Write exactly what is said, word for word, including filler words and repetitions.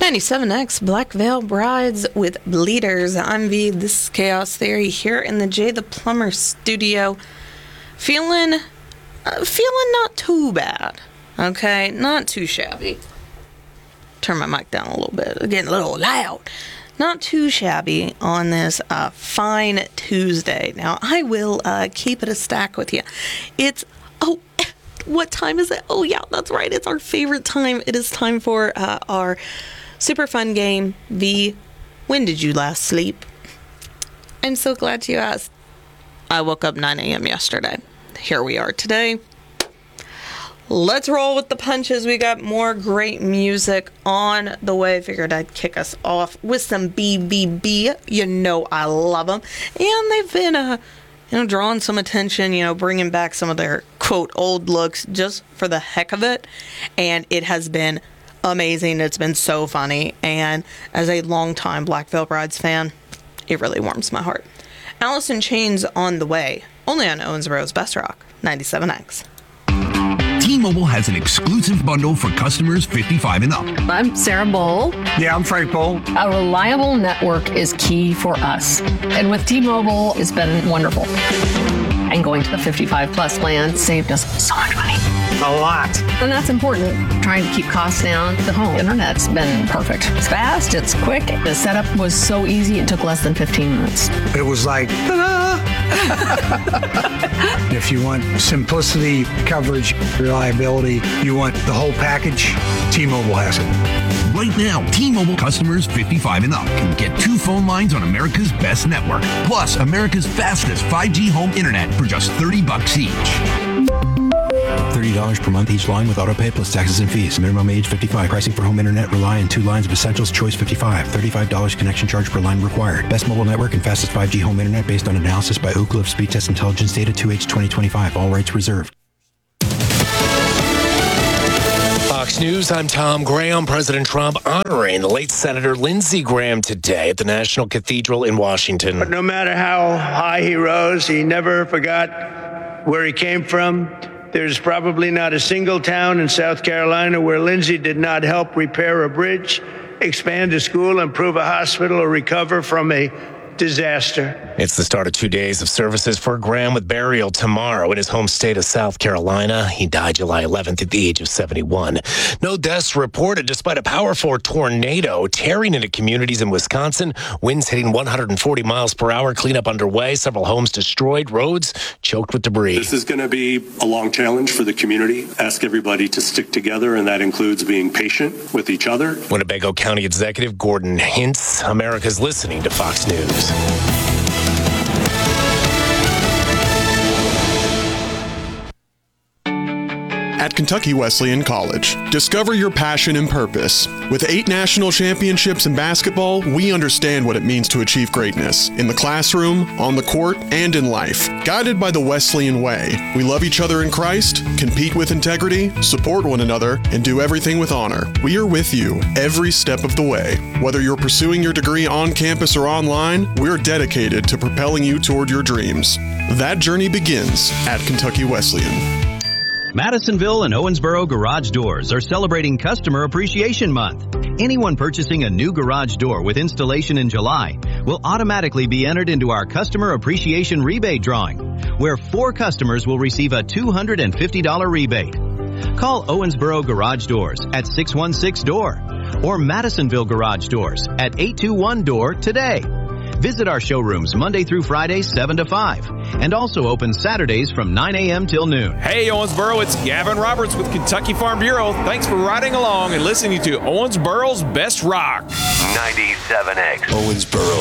ninety-seven X Black Veil Brides with Bleeders. I'm V. This is Chaos Theory here in the Jay the Plumber studio. Feeling, uh, feeling not too bad. Okay, not too shabby. Turn my mic down a little bit. It's getting a little loud. Not too shabby on this uh, fine Tuesday. Now, I will uh, keep it a stack with you. It's, oh, what time is it? Oh, yeah, that's right. It's our favorite time. It is time for uh, our super fun game, V. When did you last sleep? I'm so glad you asked. I woke up nine a.m. yesterday. Here we are today. Let's roll with the punches. We got more great music on the way. Figured I'd kick us off with some B B B. You know I love them. And they've been, uh, you know, drawing some attention, you know, bringing back some of their, quote, old looks just for the heck of it. And it has been amazing. It's been so funny. And as a longtime Black Veil Brides fan, it really warms my heart. Alice in Chains on the way. Only on Owensboro's Best Rock, ninety-seven X. T-Mobile has an exclusive bundle for customers fifty-five and up. I'm Sarah Bowl. Yeah, I'm Frank Bowl. A reliable network is key for us. And with T-Mobile, it's been wonderful. And going to the fifty-five plus plan saved us so much money. A lot. And that's important, trying to keep costs down. The home internet's been perfect. It's fast, it's quick. The setup was so easy, it took less than fifteen minutes. It was like, ta-da! If you want simplicity, coverage, reliability, you want the whole package, T-Mobile has it. Right now, T-Mobile customers fifty-five and up can get two phone lines on America's best network, plus America's fastest five G home internet for just thirty bucks each. thirty dollars per month each line with autopay plus taxes and fees. Minimum age fifty-five. Pricing for home internet rely on two lines of Essentials Choice fifty-five. thirty-five dollars connection charge per line required. Best mobile network and fastest five G home internet based on analysis by Oak Cliff Speed Test Intelligence Data two H twenty twenty-five. All rights reserved. Fox News, I'm Tom Graham. President Trump honoring the late Senator Lindsey Graham today at the National Cathedral in Washington. But no matter how high he rose, he never forgot where he came from. There's probably not a single town in South Carolina where Lindsey did not help repair a bridge, expand a school, improve a hospital, or recover from a disaster. It's the start of two days of services for Graham with burial tomorrow in his home state of South Carolina. He died July eleventh at the age of seventy-one. No deaths reported despite a powerful tornado tearing into communities in Wisconsin. Winds hitting one hundred forty miles per hour. Cleanup underway. Several homes destroyed. Roads choked with debris. This is going to be a long challenge for the community. Ask everybody to stick together, and that includes being patient with each other. Winnebago County Executive Gordon Hintz. America's listening to Fox News. At Kentucky Wesleyan College, discover your passion and purpose. With eight national championships in basketball, we understand what it means to achieve greatness in the classroom, on the court, and in life. Guided by the Wesleyan way, we love each other in Christ, compete with integrity, support one another, and do everything with honor. We are with you every step of the way. Whether you're pursuing your degree on campus or online, we're dedicated to propelling you toward your dreams. That journey begins at Kentucky Wesleyan. Madisonville and Owensboro Garage Doors are celebrating Customer Appreciation Month. Anyone purchasing a new garage door with installation in July will automatically be entered into our Customer Appreciation Rebate Drawing, where four customers will receive a two hundred fifty dollars rebate. Call Owensboro Garage Doors at six one six D O O R or Madisonville Garage Doors at eight two one D O O R today. Visit our showrooms Monday through Friday, seven to five, and also open Saturdays from nine a.m. till noon. Hey, Owensboro, it's Gavin Roberts with Kentucky Farm Bureau. Thanks for riding along and listening to Owensboro's Best Rock. ninety-seven X. Owensboro